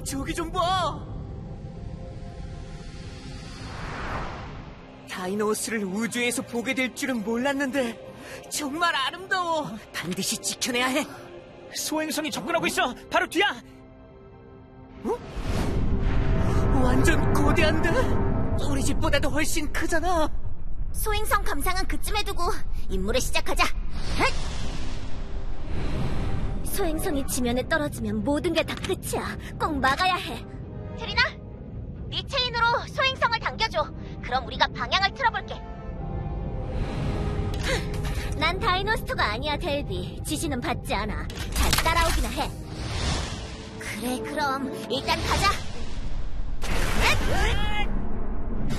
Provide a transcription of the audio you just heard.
저기 좀 봐! 다이노스를 우주에서 보게 될 줄은 몰랐는데 정말 아름다워! 반드시 지켜내야 해! 소행성이 접근하고 있어! 바로 뒤야! 어? 완전 거대한데? 우리 집보다도 훨씬 크잖아! 소행성 감상은 그쯤에 두고 임무를 시작하자. 헷! 소행성이 지면에 떨어지면 모든 게 다 끝이야. 꼭 막아야 해. 트리나, 네 체인으로 소행성을 당겨줘. 그럼 우리가 방향을 틀어볼게. 난 다이노스터가 아니야, 델비. 지시는 받지 않아. 잘 따라오기나 해. 그래, 그럼 일단 가자. 헷!